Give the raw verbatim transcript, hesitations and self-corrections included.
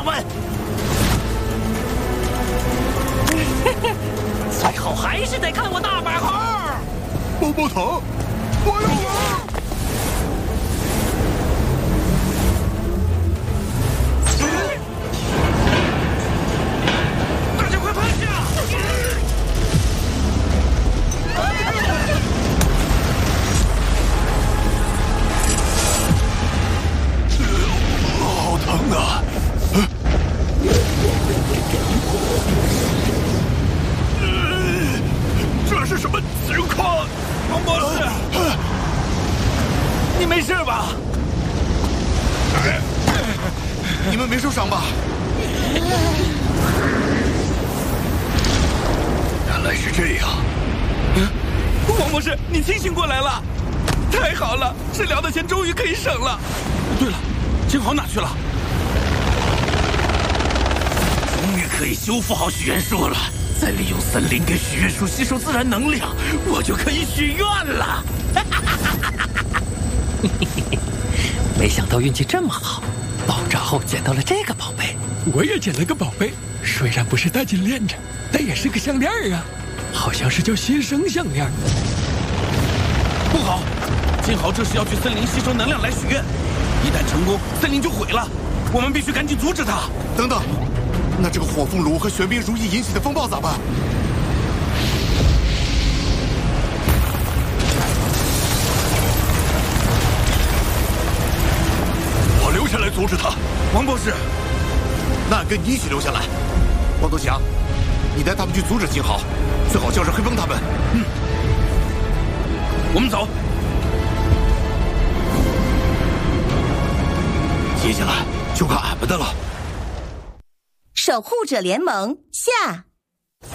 上们，最后还是得看我大白猴。 棒棒糖，我要了！ 大家快趴下！ 好疼啊！这是什么情况？ 王博士，你没事吧？ 你们没受伤吧？原来是这样。 嗯，王博士，你清醒过来了，太好了，治疗的钱终于可以省了。对了，金豪哪去了？终于可以修复好许愿树了，再利用森林给许愿树吸收自然能量，我就可以许愿了。 没想到运气这么好，爆炸后捡到了这个宝贝。 我也捡了个宝贝，虽然不是大金链子，但也是个项链啊，好像是叫新生项链。 不好，金豪这是要去森林吸收能量来许愿，一旦成功，森林就毁了，我们必须赶紧阻止他。 等等，那这个火凤炉和玄冰如意引起的风暴咋办？我留下来阻止他。 王博士， 那跟你一起留下来。王东祥，你带他们去阻止金豪，最好叫上黑风他们。 嗯，我们走。接下来就看俺们的了。 守护者联盟下。